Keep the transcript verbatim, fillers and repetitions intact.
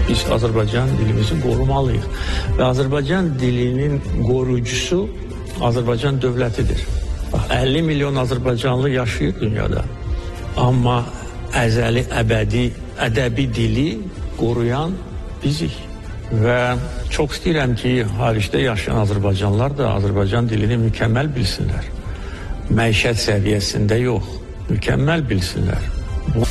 Biz Azərbaycan dilimizi qorumalıyıq və Azərbaycan dilinin qoruyucusu Azərbaycan dövlətidir. əlli milyon Azərbaycanlı yaşayır dünyada, amma əzəli, əbədi, ədəbi dili qoruyan bizik. Və çox istəyirəm ki, xaricdə yaşayan Azərbaycanlılar da Azərbaycan dilini mükəmməl bilsinlər. Məişət səviyyəsində yox, mükəmməl bilsinlər.